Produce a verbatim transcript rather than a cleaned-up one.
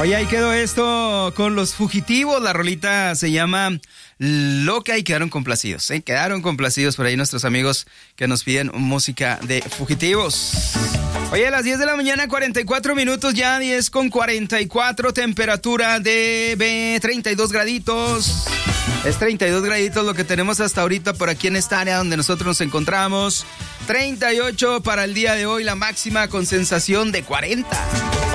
Oye, ahí quedó esto con Los Fugitivos. La rolita se llama Loca y quedaron complacidos, ¿eh? Quedaron complacidos por ahí nuestros amigos que nos piden música de Fugitivos. Oye, a las diez de la mañana, cuarenta y cuatro minutos, ya diez con cuarenta y cuatro, temperatura de treinta y dos graditos. Es treinta y dos graditos lo que tenemos hasta ahorita por aquí en esta área donde nosotros nos encontramos. treinta y ocho para el día de hoy, la máxima con sensación de cuarenta.